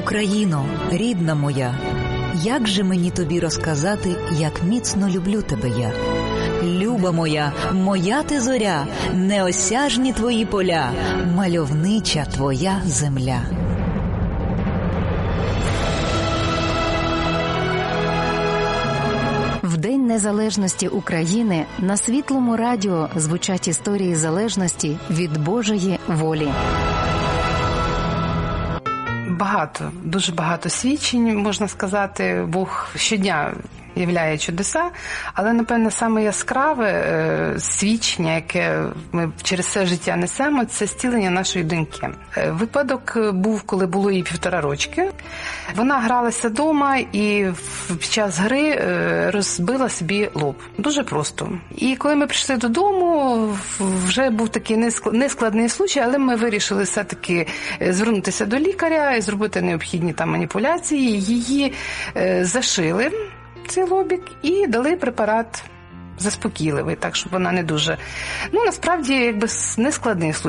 Україно, рідна моя, як же мені тобі розказати, як міцно люблю тебе я? Люба моя, моя ти зоря, неосяжні твої поля, мальовнича твоя земля. В День незалежності України на Світлому радіо звучать історії залежності від Божої волі. Багато, дуже багато свідчень, можна сказати. Бог щодня являє чудеса, але, напевно, саме яскраве свідчення, яке ми через все життя несемо, це зцілення нашої доньки. Випадок був, коли було їй 1,5 рочки. Вона гралася вдома і під час гри розбила собі лоб. Дуже просто. І коли ми прийшли додому, вже був такий нескладний случай, але ми вирішили все-таки звернутися до лікаря і зробити необхідні там маніпуляції. Її зашили, цей лобік, і дали препарат заспокійливий, так, щоб вона не дуже... насправді, якби нескладний случай.